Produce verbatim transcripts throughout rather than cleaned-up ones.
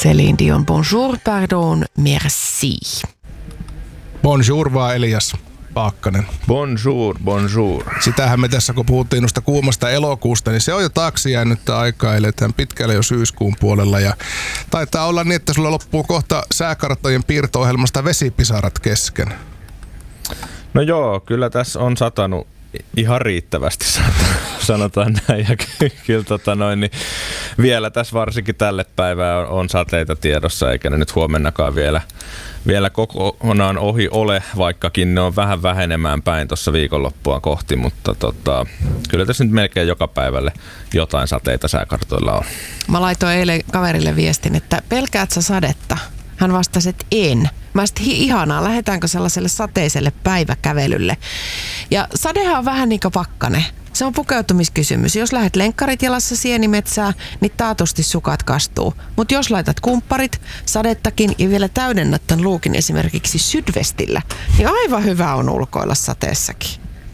Céline Dion, bonjour, pardon, merci. Bonjour vaan Elias Paakkanen. Bonjour, bonjour. Sitähän me tässä, kun puhuttiin noista kuumasta elokuusta, niin se on jo taakse jäänyttä aikaa, eletään pitkälle jo syyskuun puolella. Ja taitaa olla niin, että sulla loppuu kohta sääkarttojen piirto-ohjelmasta vesipisarat kesken. No joo, kyllä tässä on satanut ihan riittävästi, sanotaan näin. Ja kyllä tota noin, niin vielä tässä varsinkin tälle päivään on, on sateita tiedossa, eikä ne nyt huomennakaan vielä, vielä kokonaan ohi ole, vaikkakin ne on vähän vähenemään päin tuossa viikonloppua kohti, mutta tota, kyllä tässä nyt melkein joka päivälle jotain sateita sääkartoilla on. Mä laitoin eilen kaverille viestin, että pelkäät sä sadetta? Hän vastasi, että en. Mä sitten ihanaa, lähdetäänkö sellaiselle sateiselle päiväkävelylle. Ja sadehan on vähän niin kuin pakkane. Se on pukeutumiskysymys. Jos lähdet lenkkarit jalassa sienimetsää, niin taatusti sukat kastuu. Mutta jos laitat kumpparit, sadettakin ja vielä täydennät tämän luukin esimerkiksi sydvestillä, niin aivan hyvä on ulkoilla sateessakin.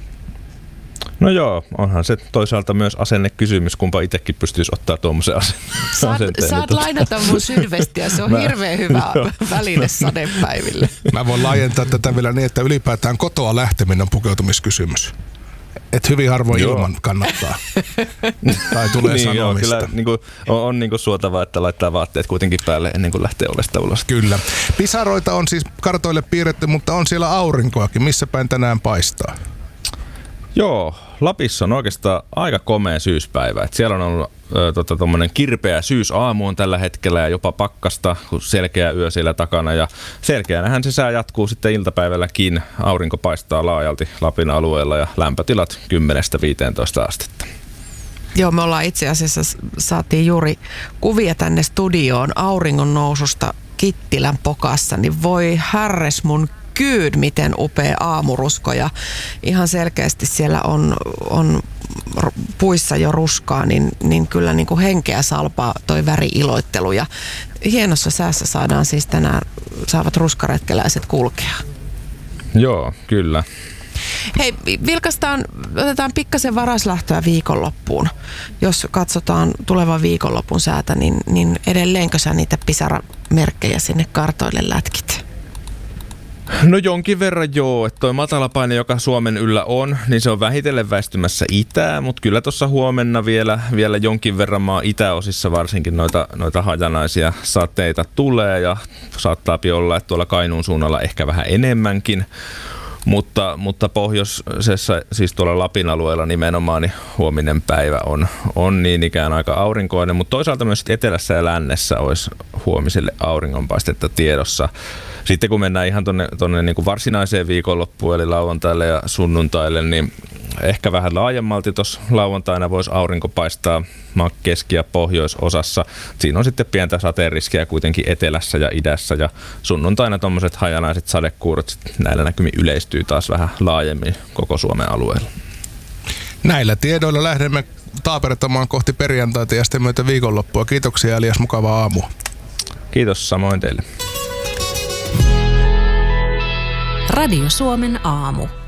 No joo, onhan se toisaalta myös asennekysymys, kumpa itsekin pystyisi ottaa tuommoisen asenteen. Saat, saat lainata mun sydvestiä, se on mä, hirveän hyvä väline sadepäiville. Mä voin laajentaa tätä vielä niin, että ylipäätään kotoa lähteminen on pukeutumiskysymys. Et hyvin harvoin joo. Ilman kannattaa. Tai tulee niin, sanomista. Joo, kyllä niin kuin, on, on niin kuin suotavaa, että laittaa vaatteet kuitenkin päälle ennen kuin lähtee ovesta ulos. Kyllä. Pisaroita on siis kartoille piirretty, mutta on siellä aurinkoakin. Missä päin tänään paistaa? Joo, Lapissa on oikeastaan aika komea syyspäivä. Et siellä on ollut ö, tota, tommonen kirpeä syysaamu on tällä hetkellä ja jopa pakkasta, kun selkeä yö siellä takana. Ja selkeänähän se sää jatkuu sitten iltapäivälläkin. Aurinko paistaa laajalti Lapin alueella ja lämpötilat kymmenestä viiteentoista astetta. Joo, me ollaan itse asiassa saatiin juuri kuvia tänne studioon auringon noususta Kittilän pokassa, niin voi härres mun kyyd, miten upea aamurusko ja ihan selkeästi siellä on, on puissa jo ruskaa, niin, niin kyllä niin kuin henkeä salpaa toi väri-iloittelu ja hienossa säässä saadaan siis tänään, saavat ruskaretkeläiset kulkea. Joo, kyllä. Hei, vilkastaan, otetaan pikkasen varaslähtöä viikonloppuun. Jos katsotaan tulevan viikonlopun säätä, niin, niin edelleenkö sä niitä pisaramerkkejä sinne kartoille lätkit? No jonkin verran joo, että toi matalapaine, joka Suomen yllä on, niin se on vähitellen väistymässä itää, mutta kyllä tuossa huomenna vielä, vielä jonkin verran maan itäosissa varsinkin noita, noita hajanaisia sateita tulee ja saattaa olla, että tuolla Kainuun suunnalla ehkä vähän enemmänkin. Mutta, mutta pohjoisessa, siis tuolla Lapin alueella nimenomaan, niin huominen päivä on, on niin ikään aika aurinkoinen, mutta toisaalta myös etelässä ja lännessä olisi huomiselle auringonpaistetta tiedossa. Sitten kun mennään ihan tuonne, tuonne niin kuin varsinaiseen viikonloppuun, eli lauantaille ja sunnuntaille, niin ehkä vähän laajemmalti tuossa lauantaina voisi aurinko paistaa maan keski- ja pohjoisosassa. Siinä on sitten pientä sateeriskiä kuitenkin etelässä ja idässä, ja sunnuntaina tuommoiset hajanaiset sadekuurot näillä näkymin yleistyy taas vähän laajemmin koko Suomen alueella. Näillä tiedoilla lähdemme taapertamaan kohti perjantaita ja sitten myötä viikonloppua. Kiitoksia Elias, mukavaa aamua. Kiitos samoin teille. Radio Suomen aamu.